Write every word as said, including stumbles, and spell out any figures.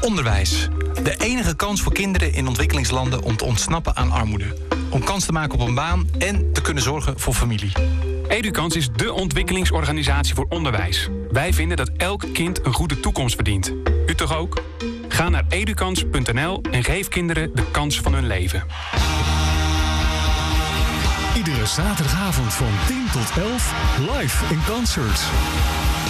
Onderwijs. De enige kans voor kinderen in ontwikkelingslanden om te ontsnappen aan armoede. Om kans te maken op een baan en te kunnen zorgen voor familie. Edukans is dé ontwikkelingsorganisatie voor onderwijs. Wij vinden dat elk kind een goede toekomst verdient. U toch ook? Ga naar edukans punt n l en geef kinderen de kans van hun leven. Iedere zaterdagavond van tien tot elf live in concert.